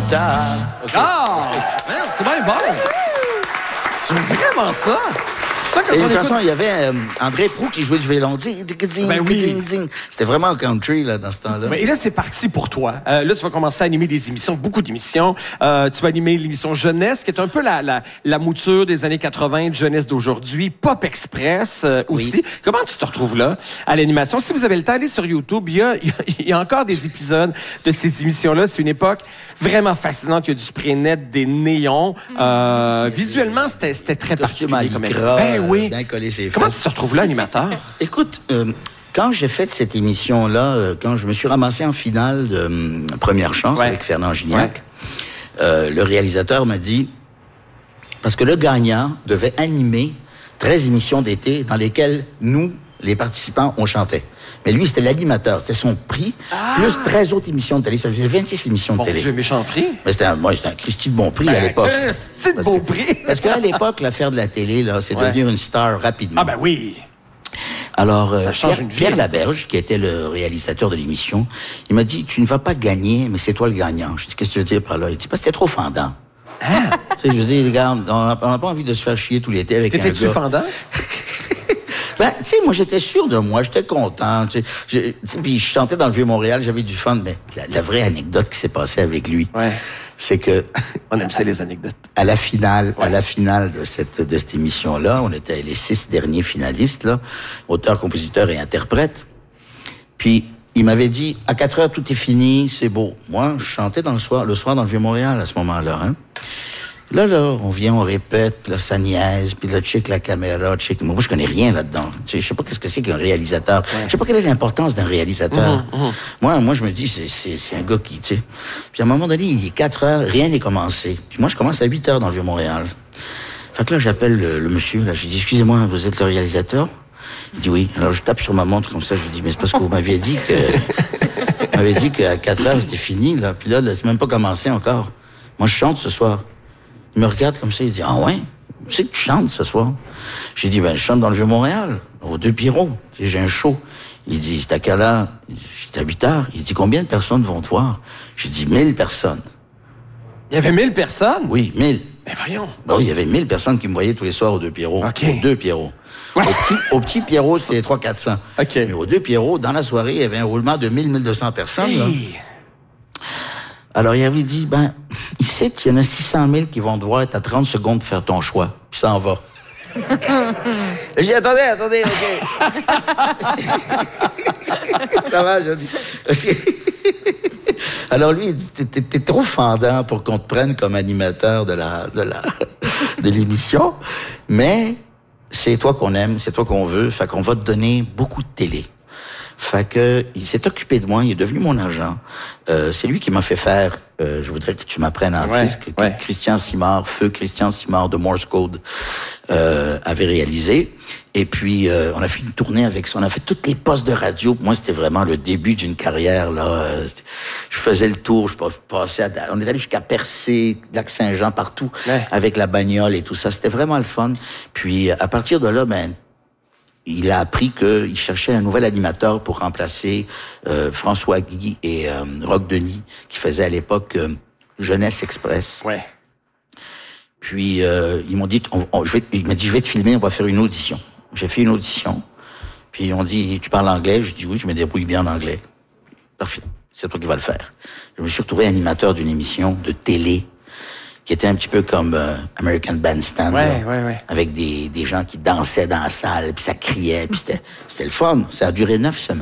tard. Okay. Ah! C'est bien bon! J'aime vraiment ça! C'est une chanson, il y avait André Proulx qui jouait du violon. Ben oui. C'était vraiment country là, dans ce temps-là. Et là, c'est parti pour toi. Là, tu vas commencer à animer des émissions, beaucoup d'émissions. Tu vas animer l'émission Jeunesse, qui est un peu la mouture des années 80, de Jeunesse d'aujourd'hui. Pop Express aussi. Oui. Comment tu te retrouves là, à l'animation? Si vous avez le temps, allez sur YouTube. Il y a encore des épisodes de ces émissions-là. C'est une époque vraiment fascinante. Il y a du spray net, des néons. Visuellement, c'était très particulier. Oui. Bien collé ses Comment fesses. tu te retrouves là, animateur? Écoute, quand j'ai fait cette émission-là, quand je me suis ramassé en finale de Première Chance avec Fernand Gignac, le réalisateur m'a dit, parce que le gagnant devait animer 13 émissions d'été dans lesquelles nous, les participants, on chantait. Mais lui, c'était l'animateur. C'était son prix, plus 13 autres émissions de télé. Ça faisait 26 émissions de télé. Bon Dieu, méchant prix. Mais c'était un Christy de bon prix à l'époque. C'est de bon prix. Parce qu'à l'époque, l'affaire de la télé, là, c'est devenir une star rapidement. Ah ben oui. Alors, Pierre vie. Laberge, qui était le réalisateur de l'émission, il m'a dit, tu ne vas pas gagner, mais c'est toi le gagnant. Je dis, qu'est-ce que tu veux dire par là? Il dit, parce que c'était trop fendant. Hein? Tu sais, je dis, regarde, on n'a pas envie de se faire chier tout l'été avec un gars. T'étais-tu fendant? Ben, tu sais, moi, j'étais sûr de moi, j'étais content. Puis je chantais dans le Vieux-Montréal, j'avais du fun, mais la vraie anecdote qui s'est passée avec lui, c'est que... On aime ça, les anecdotes. À la finale de cette émission-là, on était les 6 derniers finalistes, là, auteurs, compositeurs et interprètes. Puis, il m'avait dit, à 4 heures, tout est fini, c'est beau. Moi, je chantais le soir dans le Vieux-Montréal, à ce moment-là, hein. Là, on vient, on répète, là, ça niaise, puis là, check la caméra, check... Moi, je connais rien là-dedans. Tu sais, je sais pas qu'est-ce que c'est qu'un réalisateur. Je sais pas quelle est l'importance d'un réalisateur. Moi, je me dis, c'est un gars qui, tu sais... Puis à un moment donné, il est 4 heures, rien n'est commencé. Puis moi, je commence à 8 heures dans le Vieux-Montréal. Fait que là, j'appelle le monsieur, là, je lui dis, excusez-moi, vous êtes le réalisateur? Il dit oui. Alors, je tape sur ma montre comme ça, je lui dis, mais c'est parce que vous m'aviez dit que... vous m'avez dit qu'à 4 heures, c'était fini, là. Puis là, c'est même pas commencé encore. Moi, je chante ce soir. Il me regarde comme ça, il dit, ah ouais? Où c'est que tu chantes ce soir? J'ai dit, ben, je chante dans le Vieux-Montréal, aux Deux Pierrots. J'ai un show. Il dit, c'est à quelle heure? C'est à 8 heures. Il dit, combien de personnes vont te voir? J'ai dit, 1000 personnes. Il y avait 1000 personnes? Oui, 1000. Ben voyons. Ben oui, il y avait 1000 personnes qui me voyaient tous les soirs aux Deux Pierrots. OK. Aux Deux Pierrots. Ouais. Au petit Pierrot, c'était 300-400. OK. Mais aux Deux Pierrots, dans la soirée, il y avait un roulement de 1000-1200 personnes, là. Alors, il avait dit, ben, ici, il y en a 600 000 qui vont devoir être à 30 secondes de faire ton choix. Puis ça en va. J'ai dit, attendez, OK. Ça va, j'ai dit. Alors, lui, il dit, t'es trop fendant pour qu'on te prenne comme animateur de l'émission. Mais c'est toi qu'on aime, c'est toi qu'on veut. Fait qu'on va te donner beaucoup de télé. Fait que, il s'est occupé de moi, il est devenu mon agent. C'est lui qui m'a fait faire, je voudrais que tu m'apprennes en disque, que Christian Simard, feu Christian Simard de Morse Code, avait réalisé. Et puis, on a fait une tournée avec ça, on a fait toutes les postes de radio. Pour moi, c'était vraiment le début d'une carrière, là. Je faisais le tour, je passais on est allé jusqu'à Percé, Lac-Saint-Jean, partout, avec la bagnole et tout ça. C'était vraiment le fun. Puis, à partir de là, ben, il a appris qu'il cherchait un nouvel animateur pour remplacer François Guy et Roch Denis, qui faisaient à l'époque Jeunesse Express. Ouais. Puis ils m'ont dit, il m'a dit, je vais te filmer, on va faire une audition. J'ai fait une audition. Puis ils ont dit, tu parles anglais? Je dis oui, je me débrouille bien en anglais. Parfait, c'est toi qui vas le faire. Je me suis retrouvé animateur d'une émission de télé qui était un petit peu comme American Bandstand, avec des gens qui dansaient dans la salle, puis ça criait, puis c'était le fun. Ça a duré 9 semaines.